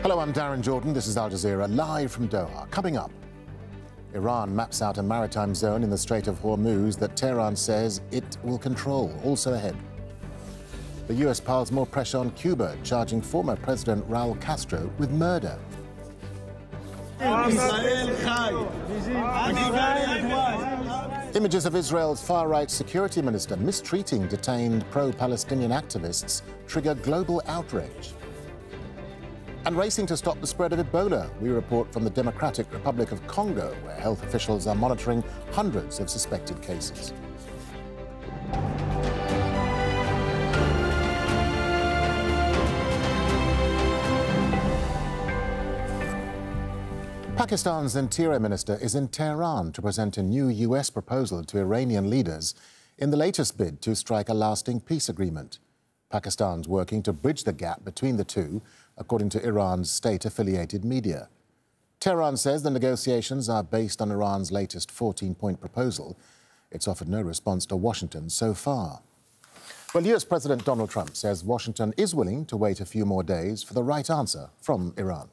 Hello, I'm Darren Jordan. This is Al Jazeera, live from Doha. Coming up, Iran maps out a maritime zone in the Strait of Hormuz that Tehran says it will control. Also ahead, the US piles more pressure on Cuba, charging former President Raul Castro with murder. Images of Israel's far-right security minister mistreating detained pro-Palestinian activists trigger global outrage. And racing to stop the spread of Ebola, we report from the Democratic Republic of Congo, where health officials are monitoring hundreds of suspected cases. Pakistan's Interior Minister is in Tehran to present a new US proposal to Iranian leaders in the latest bid to strike a lasting peace agreement. Pakistan's working to bridge the gap between the two, according to Iran's state-affiliated media. Tehran says the negotiations are based on Iran's latest 14-point proposal. It's offered no response to Washington so far. Well, US President Donald Trump says Washington is willing to wait a few more days for the right answer from Iran.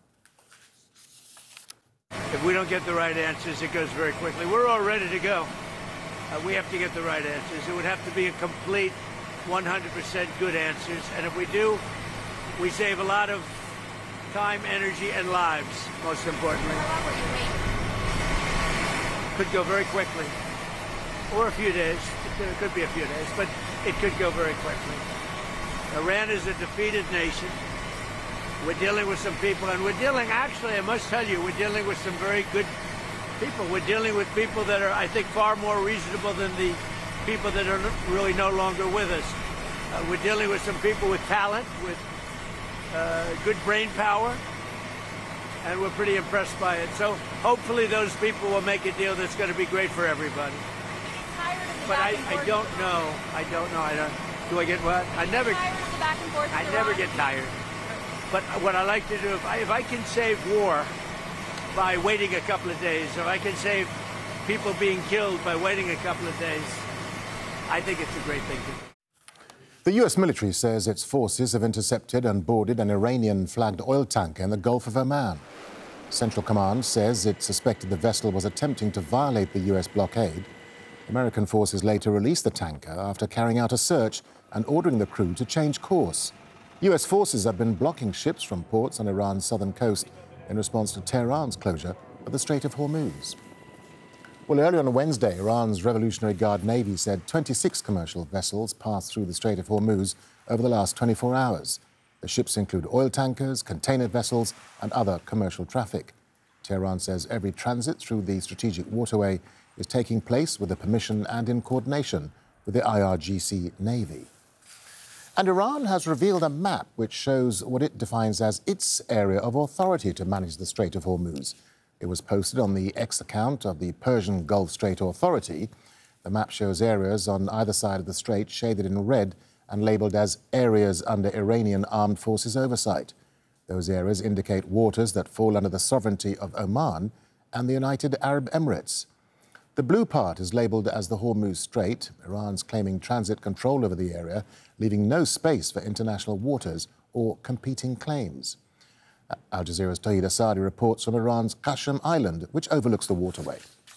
If we don't get the right answers, it goes very quickly. We're all ready to go. We have to get the right answers. It would have to be a complete 100% good answers. And if we do, we save a lot of time, energy, and lives, most importantly. Could go very quickly. Or a few days. It could be a few days, but it could go very quickly. Iran is a defeated nation. We're dealing with some people, and we're dealing, actually, I must tell you, we're dealing with some very good people. We're dealing with people that are, I think, far more reasonable than the people that are really no longer with us. We're dealing with some people with talent, with good brain power, and we're pretty impressed by it. So hopefully those people will make a deal that's going to be great for everybody. But I don't know. I don't know. Do I get what? I never get tired. But what I like to do, if I can save war by waiting a couple of days, if I can save people being killed by waiting a couple of days, I think it's a great thing to do. The US military says its forces have intercepted and boarded an Iranian-flagged oil tanker in the Gulf of Oman. Central Command says it suspected the vessel was attempting to violate the US blockade. American forces later released the tanker after carrying out a search and ordering the crew to change course. US forces have been blocking ships from ports on Iran's southern coast in response to Tehran's closure of the Strait of Hormuz. Well, earlier on Wednesday, Iran's Revolutionary Guard Navy said 26 commercial vessels passed through the Strait of Hormuz over the last 24 hours. The ships include oil tankers, container vessels, and other commercial traffic. Tehran says every transit through the strategic waterway is taking place with the permission and in coordination with the IRGC Navy. And Iran has revealed a map which shows what it defines as its area of authority to manage the Strait of Hormuz. It was posted on the X account of the Persian Gulf Strait Authority. The map shows areas on either side of the strait shaded in red and labelled as areas under Iranian armed forces oversight. Those areas indicate waters that fall under the sovereignty of Oman and the United Arab Emirates. The blue part is labelled as the Hormuz Strait. Iran's claiming transit control over the area, leaving no space for international waters or competing claims. Al Jazeera's Tawhid Asadi reports from Iran's Qashm Island, which overlooks the waterway.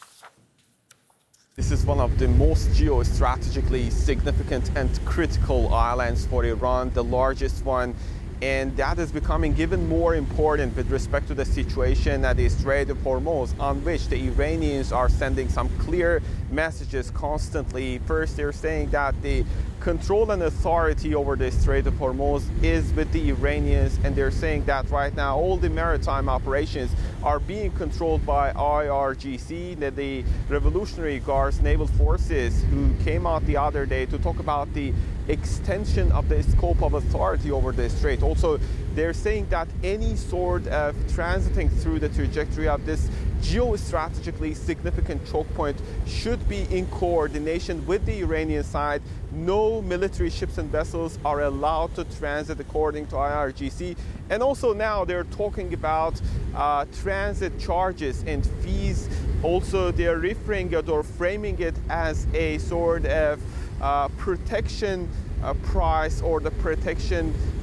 This is one of the most geostrategically significant and critical islands for Iran, the largest one. And that is becoming even more important with respect to the situation at the Strait of Hormuz, on which the Iranians are sending some clear messages constantly. First, they're saying that the control and authority over the Strait of Hormuz is with the Iranians, and they're saying that right now all the maritime operations are being controlled by IRGC, the Revolutionary Guards Naval Forces, who came out the other day to talk about the extension of the scope of authority over the strait. Also, they're saying that any sort of transiting through the trajectory of this geostrategically significant choke point should be in coordination with the Iranian side. No military ships and vessels are allowed to transit according to IRGC. And also now they're talking about transit charges and fees. Also, they're referring it or framing it as a sort of protection price or the protection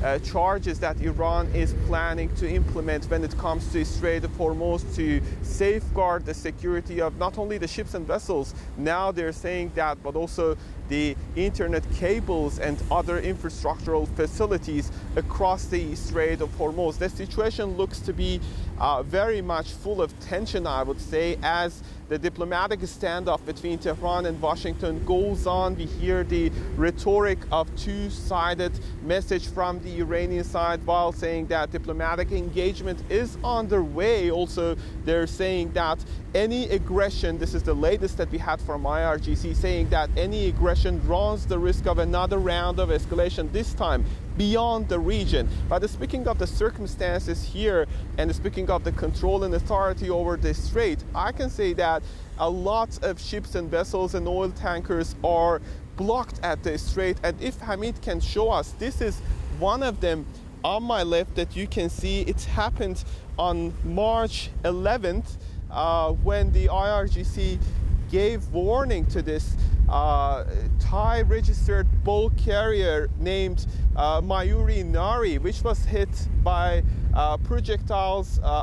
charges that Iran is planning to implement when it comes to Strait of Hormuz to safeguard the security of not only the ships and vessels, now they're saying that, but also the internet cables and other infrastructural facilities across the Strait of Hormuz. The situation looks to be very much full of tension, I would say, as the diplomatic standoff between Tehran and Washington goes on. We hear the rhetoric of two-sided message from the Iranian side while saying that diplomatic engagement is underway. Also, they're saying that any aggression, this is the latest that we had from IRGC, saying that any aggression runs the risk of another round of escalation, this time beyond the region. But speaking of the circumstances here and speaking of the control and authority over the strait, I can say that a lot of ships and vessels and oil tankers are blocked at the strait. And if Hamid can show us, this is one of them on my left that you can see. It happened on March 11th when the IRGC gave warning to this Thai registered bulk carrier named Mayuri Nari, which was hit by projectiles